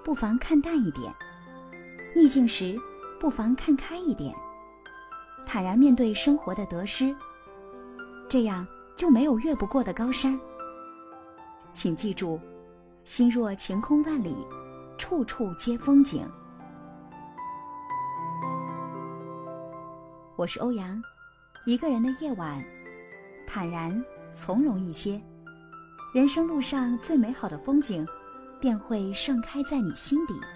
不妨看淡一点；逆境时，不妨看开一点，坦然面对生活的得失，这样就没有越不过的高山。请记住，心若晴空万里，处处皆风景。我是欧阳，一个人的夜晚，坦然从容一些，人生路上最美好的风景便会盛开在你心底。